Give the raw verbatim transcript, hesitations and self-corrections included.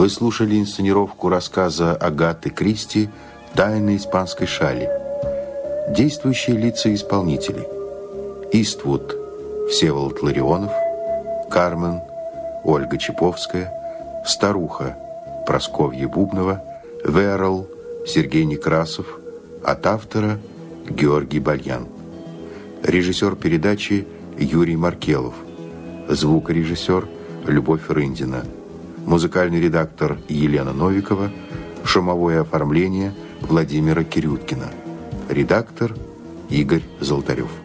Вы слушали инсценировку рассказа Агаты Кристи «Тайны испанской шали». Действующие лица и исполнители: Иствуд Всеволод Ларионов, Кармен Ольга Чаповская, Старуха Прасковья Бубнова, Верл Сергей Некрасов, от автора Георгий Бальян. Режиссер передачи Юрий Маркелов. Звукорежиссер Любовь Рындина. Музыкальный редактор Елена Новикова. Шумовое оформление Владимира Кирюткина. Редактор Игорь Золотарев.